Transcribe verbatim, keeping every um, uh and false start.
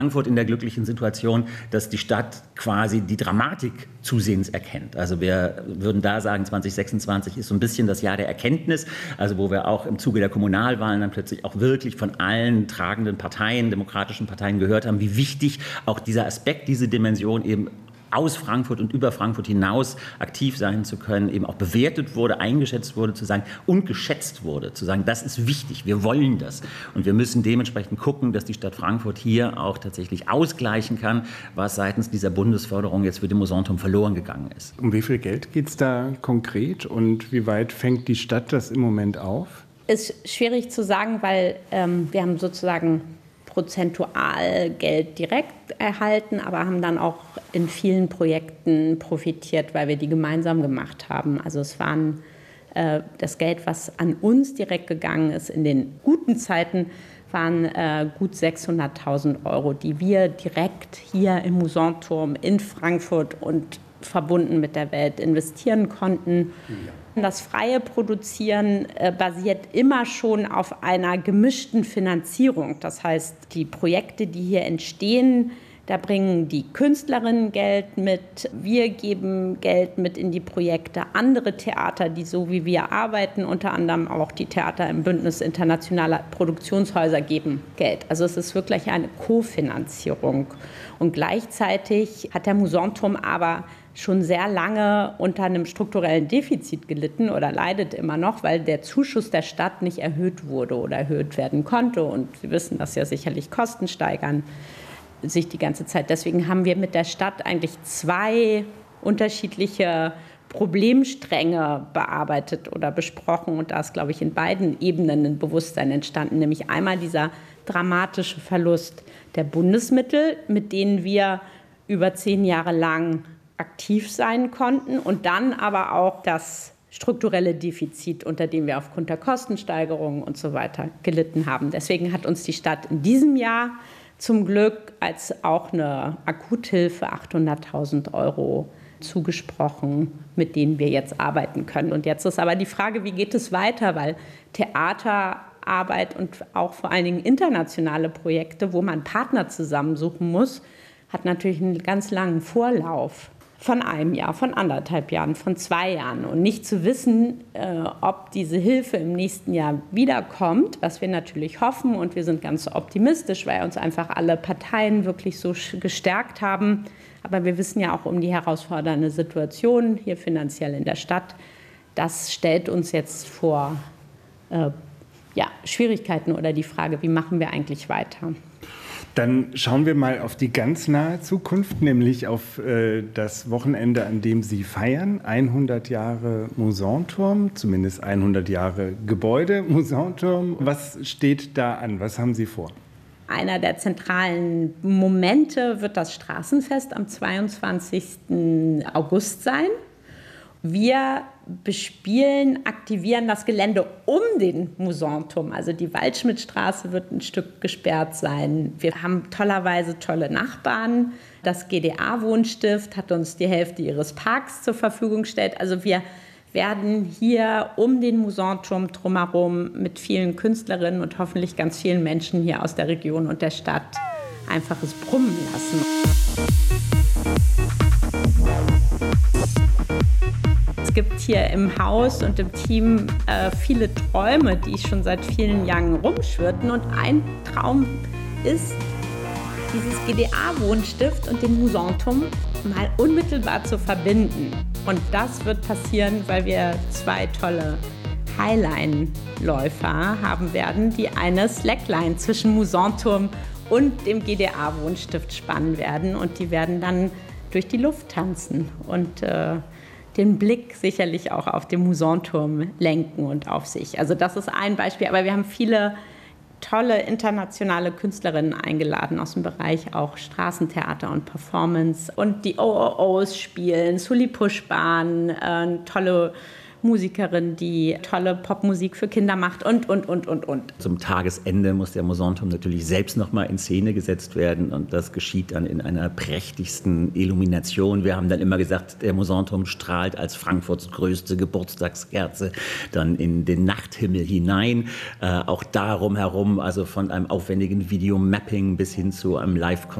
Frankfurt in der glücklichen Situation, dass die Stadt quasi die Dramatik zusehends erkennt. Also wir würden da sagen, zwanzig sechsundzwanzig ist so ein bisschen das Jahr der Erkenntnis, also wo wir auch im Zuge der Kommunalwahlen dann plötzlich auch wirklich von allen tragenden Parteien, demokratischen Parteien gehört haben, wie wichtig auch dieser Aspekt, diese Dimension eben aus Frankfurt und über Frankfurt hinaus aktiv sein zu können, eben auch bewertet wurde, eingeschätzt wurde, zu sagen und geschätzt wurde, zu sagen, das ist wichtig, wir wollen das. Und wir müssen dementsprechend gucken, dass die Stadt Frankfurt hier auch tatsächlich ausgleichen kann, was seitens dieser Bundesförderung jetzt für den Musanturm verloren gegangen ist. Um wie viel Geld geht es da konkret und wie weit fängt die Stadt das im Moment auf? Ist schwierig zu sagen, weil ähm, wir haben sozusagen prozentual Geld direkt erhalten, aber haben dann auch in vielen Projekten profitiert, weil wir die gemeinsam gemacht haben. Also es waren äh, das Geld, was an uns direkt gegangen ist in den guten Zeiten, waren äh, gut sechshunderttausend Euro, die wir direkt hier im Musanturm in Frankfurt und verbunden mit der Welt investieren konnten. Ja. Das freie Produzieren äh, basiert immer schon auf einer gemischten Finanzierung. Das heißt, die Projekte, die hier entstehen, da bringen die Künstlerinnen Geld mit, wir geben Geld mit in die Projekte, andere Theater, die so wie wir arbeiten, unter anderem auch die Theater im Bündnis internationaler Produktionshäuser geben Geld. Also es ist wirklich eine Kofinanzierung. Und gleichzeitig hat der Musanturm aber schon sehr lange unter einem strukturellen Defizit gelitten oder leidet immer noch, weil der Zuschuss der Stadt nicht erhöht wurde oder erhöht werden konnte. Und Sie wissen, dass ja sicherlich Kosten steigern sich die ganze Zeit. Deswegen haben wir mit der Stadt eigentlich zwei unterschiedliche Problemstränge bearbeitet oder besprochen. Und da ist, glaube ich, in beiden Ebenen ein Bewusstsein entstanden, nämlich einmal dieser dramatische Verlust der Bundesmittel, mit denen wir über zehn Jahre lang aktiv sein konnten und dann aber auch das strukturelle Defizit, unter dem wir aufgrund der Kostensteigerungen und so weiter gelitten haben. Deswegen hat uns die Stadt in diesem Jahr zum Glück als auch eine Akuthilfe achthunderttausend Euro zugesprochen, mit denen wir jetzt arbeiten können. Und jetzt ist aber die Frage, wie geht es weiter, weil Theaterarbeit und auch vor allen Dingen internationale Projekte, wo man Partner zusammensuchen muss, hat natürlich einen ganz langen Vorlauf. Von einem Jahr, von anderthalb Jahren, von zwei Jahren. Und nicht zu wissen, äh, ob diese Hilfe im nächsten Jahr wiederkommt, was wir natürlich hoffen. Und wir sind ganz optimistisch, weil uns einfach alle Parteien wirklich so gestärkt haben. Aber wir wissen ja auch um die herausfordernde Situation hier finanziell in der Stadt. Das stellt uns jetzt vor äh, ja, Schwierigkeiten oder die Frage, wie machen wir eigentlich weiter? Dann schauen wir mal auf die ganz nahe Zukunft, nämlich auf äh, das Wochenende, an dem Sie feiern. hundert Jahre Musanturm, zumindest hundert Jahre Gebäude Musanturm. Was steht da an? Was haben Sie vor? Einer der zentralen Momente wird das Straßenfest am zweiundzwanzigsten August sein. Wir bespielen, aktivieren das Gelände um den Musanturm. Also die Waldschmidtstraße wird ein Stück gesperrt sein. Wir haben tollerweise tolle Nachbarn. Das G D A-Wohnstift hat uns die Hälfte ihres Parks zur Verfügung gestellt. Also wir werden hier um den Musanturm drumherum mit vielen Künstlerinnen und hoffentlich ganz vielen Menschen hier aus der Region und der Stadt einfaches Brummen lassen. Es gibt hier im Haus und im Team äh, viele Träume, die schon seit vielen Jahren rumschwirrten. Und ein Traum ist, dieses G D A-Wohnstift und den Musanturm mal unmittelbar zu verbinden. Und das wird passieren, weil wir zwei tolle Highline-Läufer haben werden, die eine Slackline zwischen Musanturm und dem G D A-Wohnstift spannen werden. Und die werden dann durch die Luft tanzen und äh, den Blick sicherlich auch auf den Musanturm lenken und auf sich. Also das ist ein Beispiel, aber wir haben viele tolle internationale Künstlerinnen eingeladen aus dem Bereich auch Straßentheater und Performance. Und die O O Os spielen, Sully Pushbahn, äh, tolle Musikerin, die tolle Popmusik für Kinder macht und, und, und, und, und. Zum Tagesende muss der Mosanturm natürlich selbst nochmal in Szene gesetzt werden und das geschieht dann in einer prächtigsten Illumination. Wir haben dann immer gesagt, der Mosanturm strahlt als Frankfurts größte Geburtstagskerze dann in den Nachthimmel hinein. Äh, auch darum herum, also von einem aufwendigen Videomapping bis hin zu einem Live-Konzert